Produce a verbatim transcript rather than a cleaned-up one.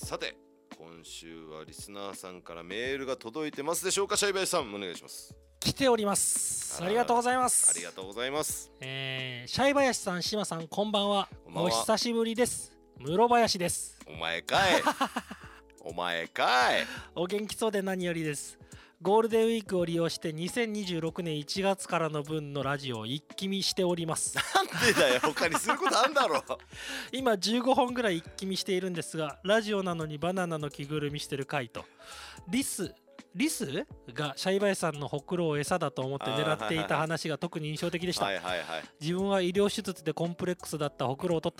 さて今週はリスナーさんからメールが届いてますでしょうか。シャイバイさんお願いします。 来ております。ありがとうございます。 ありがとうございます、 えー、シャイバヤシさん、シマさん、こんばんは。 こんばんは。 お久しぶりです。室林です。 お前かいお前かい。 お元気そうで何よりです。ゴールデンウィークを利用してにせんにじゅうろくねんいちがつからの分のラジオを一気見しております。 なんでだよ、他にすることあんだろ今じゅうごほんぐらい一気見しているんですが、ラジオなのにバナナの着ぐるみしてる回とリスリスがシャイバイさんのほくろを餌だと思って狙っていた話が特に印象的でした。 はいはいはい。 自分は医療手術でコンプレックスだったほくろを取っ